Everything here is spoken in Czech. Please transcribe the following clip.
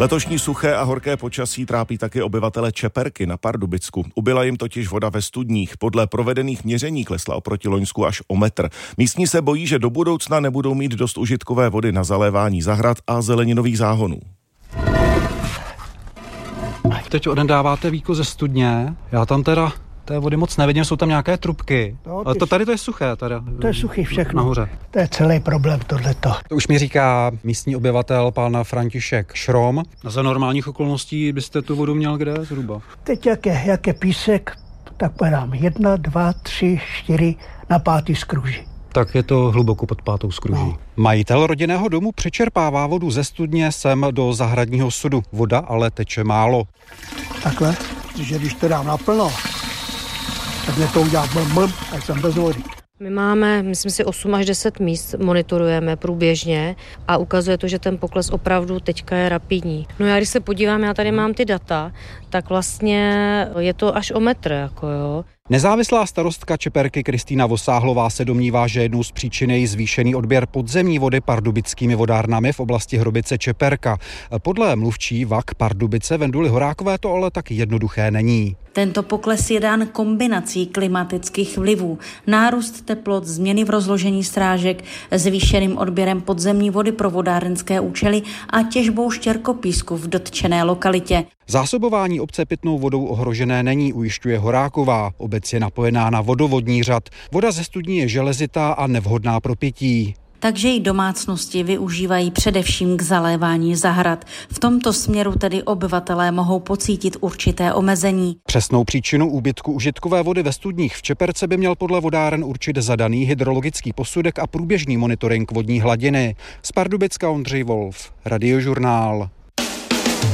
Letošní suché a horké počasí trápí taky obyvatele Čeperky na Pardubicku. Ubyla jim totiž voda ve studních. Podle provedených měření klesla oproti loňsku až o metr. Místní se bojí, že do budoucna nebudou mít dost užitkové vody na zalévání zahrad a zeleninových záhonů. Teď odedáváte víko ze studně. Já tam teda té vody moc nevidím, jsou tam nějaké trubky. No, ale tady to je suché. To je suchý všechno. Nahoře. To je celý problém tohleto. To už mi říká místní obyvatel pan František Šrom. Za normálních okolností byste tu vodu měl kde zhruba? Teď jak je písek, tak podám 1, 2, 3, 4 na 5. skruži. Tak je to hluboko pod 5. skruží. No. Majitel rodinného domu přečerpává vodu ze studně sem do zahradního sudu. Voda ale teče málo. Takhle, že když to dám naplno, tak mě to udělá blb, tak jsem bez vody. My máme, myslím si, 8 až 10 míst, monitorujeme průběžně a ukazuje to, že ten pokles opravdu teďka je rapidní. No já když se podívám, já tady mám ty data, tak vlastně je to až o metr, jako jo. Nezávislá starostka Čeperky Kristýna Vosáhlová se domnívá, že jednou z příčin je zvýšený odběr podzemní vody pardubickými vodárnami v oblasti Hrobice Čeperka. Podle mluvčí VAK Pardubice Venduly Horákové to ale tak jednoduché není. Tento pokles je dán kombinací klimatických vlivů, nárůst teplot, změny v rozložení srážek, zvýšeným odběrem podzemní vody pro vodárenské účely a těžbou štěrkopísku v dotčené lokalitě. Zásobování obce pitnou vodou ohrožené není, ujišťuje Horáková. Obec je napojená na vodovodní řad. Voda ze studní je železitá a nevhodná pro pití. Takže ji domácnosti využívají především k zalévání zahrad. V tomto směru tedy obyvatelé mohou pocítit určité omezení. Přesnou příčinu úbytku užitkové vody ve studních v Čeperce by měl podle vodáren určit zadaný hydrologický posudek a průběžný monitoring vodní hladiny. Z Pardubicka Ondřej Wolf, Radiožurnál.